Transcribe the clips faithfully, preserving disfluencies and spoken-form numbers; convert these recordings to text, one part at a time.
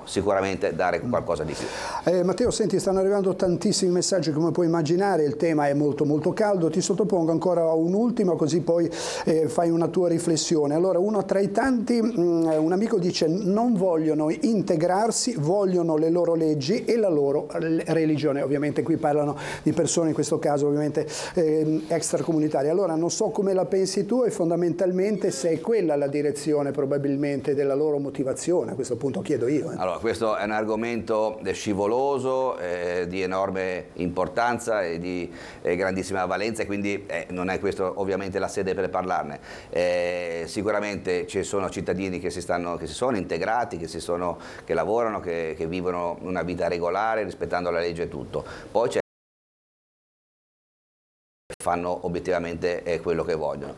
sicuramente dare qualcosa di più. Eh, Matteo, senti, stanno arrivando tantissimi messaggi, come puoi immaginare, il tema è molto molto caldo, ti sottopongo ancora un ultimo così poi eh, fai una tua riflessione. Allora, uno tra i tanti, mh, un amico dice: non vogliono integrarsi, vogliono le loro leggi e la loro religione. Ovviamente qui parlano di persone, in questo caso ovviamente eh, extracomunitarie. Allora, non so come la pensi tu e fondamentalmente se è quella la direzione probabilmente della loro motivazione, a questo punto chiedo io. Eh. Allora, questo è un argomento scivoloso, eh, di enorme importanza e di eh, grandissima valenza, e quindi eh, non è questo ovviamente la sede per parlarne. Eh, sicuramente ci sono cittadini che si, stanno, che si sono integrati, che, si sono, che lavorano, che, che vivono una vita regolare rispettando la legge e tutto. Poi c'è fanno obiettivamente eh, quello che vogliono.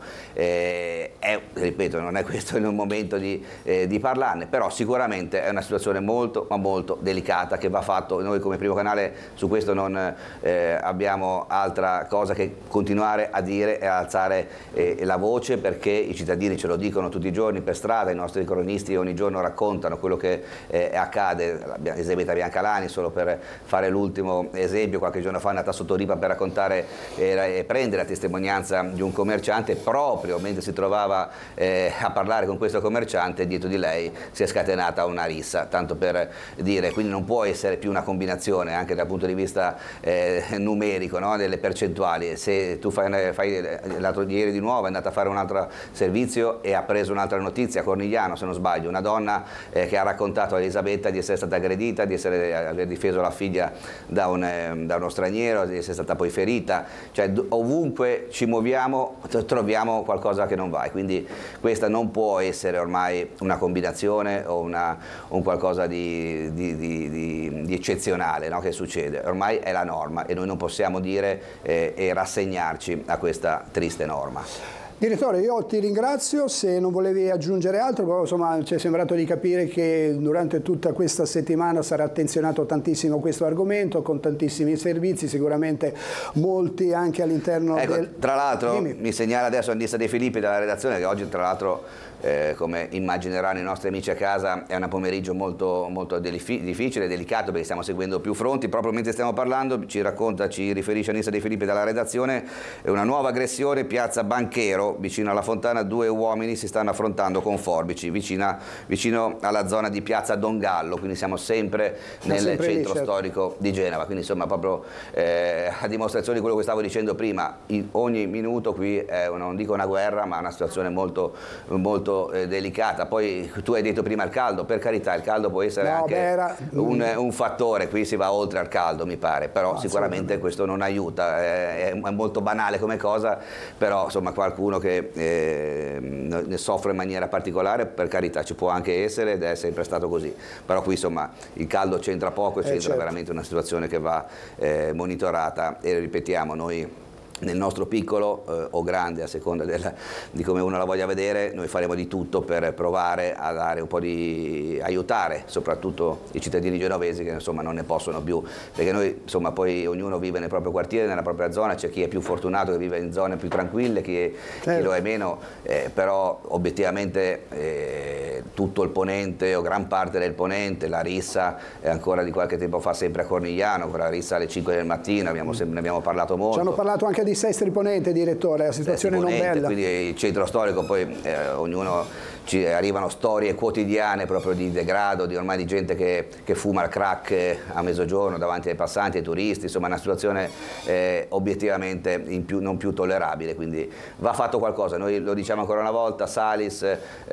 Eh, è, ripeto, non è questo il momento di, eh, di parlarne, però sicuramente è una situazione molto ma molto delicata che va fatto. Noi come primo canale su questo non eh, abbiamo altra cosa che continuare a dire e a alzare eh, la voce, perché i cittadini ce lo dicono tutti i giorni per strada, i nostri cronisti ogni giorno raccontano quello che eh, accade. Elisabetta Biancalani, solo per fare l'ultimo esempio, qualche giorno fa è andata sotto Ripa per raccontare eh, prende la testimonianza di un commerciante, proprio mentre si trovava eh, a parlare con questo commerciante, dietro di lei si è scatenata una rissa, tanto per dire. Quindi non può essere più una combinazione anche dal punto di vista eh, numerico, no? Delle percentuali. Se tu fai, fai l'altro ieri di nuovo è andata a fare un altro servizio e ha preso un'altra notizia a Cornigliano, se non sbaglio, una donna eh, che ha raccontato a Elisabetta di essere stata aggredita, di essere, aver difeso la figlia da, un, eh, da uno straniero, di essere stata poi ferita, cioè ovunque ci muoviamo troviamo qualcosa che non va, e quindi questa non può essere ormai una combinazione o una, un qualcosa di, di, di, di, di eccezionale, no? Che succede, ormai è la norma e noi non possiamo dire eh, e rassegnarci a questa triste norma. Direttore, io ti ringrazio, se non volevi aggiungere altro, però insomma ci è sembrato di capire che durante tutta questa settimana sarà attenzionato tantissimo questo argomento, con tantissimi servizi, sicuramente molti anche all'interno ecco, del... Tra l'altro Dimmi. mi segnala adesso Annissa De Filippi dalla redazione che oggi, tra l'altro, eh, come immagineranno i nostri amici a casa, è un pomeriggio molto, molto difficile, delicato, perché stiamo seguendo più fronti. Proprio mentre stiamo parlando ci racconta, ci riferisce Annissa De Filippi dalla redazione, una nuova aggressione, piazza Banchero, vicino alla Fontana. Due uomini si stanno affrontando con forbici vicina, vicino alla zona di piazza Dongallo, quindi siamo sempre nel sempre centro lì, certo. storico di Genova, quindi insomma proprio eh, a dimostrazione di quello che stavo dicendo prima, in, ogni minuto qui è una, non dico una guerra, ma una situazione molto, molto eh, delicata. Poi tu hai detto prima il caldo, per carità il caldo può essere no, anche beh, era... un, un fattore, qui si va oltre al caldo mi pare, però no, sicuramente questo non aiuta, è, è molto banale come cosa, però insomma qualcuno che eh, ne soffre in maniera particolare, per carità ci può anche essere ed è sempre stato così, però qui insomma il caldo c'entra poco e c'entra eh, certo. veramente una situazione che va eh, monitorata, e ripetiamo, noi nel nostro piccolo eh, o grande, a seconda della, di come uno la voglia vedere, noi faremo di tutto per provare a dare un po' di aiutare soprattutto i cittadini genovesi che insomma non ne possono più, perché noi insomma poi ognuno vive nel proprio quartiere, nella propria zona, c'è chi è più fortunato che vive in zone più tranquille, chi, è, certo. chi lo è meno, eh, però obiettivamente eh, tutto il Ponente o gran parte del Ponente, la rissa eh, ancora di qualche tempo fa sempre a Cornigliano, con la rissa alle cinque del mattino, abbiamo, ne abbiamo parlato molto. Ci hanno parlato anche di Sestri Ponente, direttore, la situazione Ponente, non bella. Quindi il centro storico, poi eh, ognuno ci arrivano storie quotidiane proprio di degrado, di ormai di gente che, che fuma il crack a mezzogiorno davanti ai passanti, ai turisti, insomma una situazione eh, obiettivamente in più, non più tollerabile, quindi va fatto qualcosa. Noi lo diciamo ancora una volta, Salis,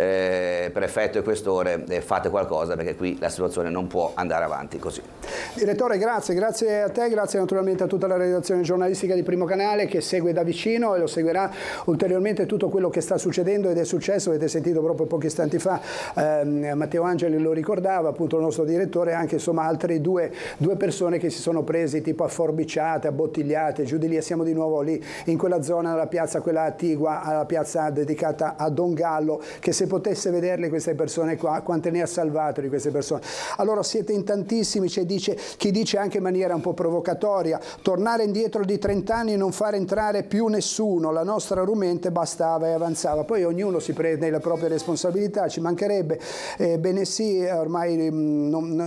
eh, prefetto e questore, eh, fate qualcosa, perché qui la situazione non può andare avanti così. Direttore, grazie, grazie a te, grazie naturalmente a tutta la redazione giornalistica di Primo Canale che segue da vicino e lo seguirà ulteriormente tutto quello che sta succedendo ed è successo. Avete sentito proprio pochi istanti fa ehm, Matteo Angeli lo ricordava, appunto il nostro direttore, anche insomma altre due, due persone che si sono presi tipo forbiciate, abbottigliate, giù di lì, e siamo di nuovo lì in quella zona, la piazza quella attigua alla piazza dedicata a Don Gallo, che se potesse vederle queste persone qua, quante ne ha salvato di queste persone. Allora siete in tantissimi, c'è dice, chi dice anche in maniera un po' provocatoria, tornare indietro di trenta anni e non far entrare più nessuno, la nostra rumente bastava e avanzava. Poi ognuno si prende le proprie responsabilità, ci mancherebbe, eh, bene sì, ormai mh, non,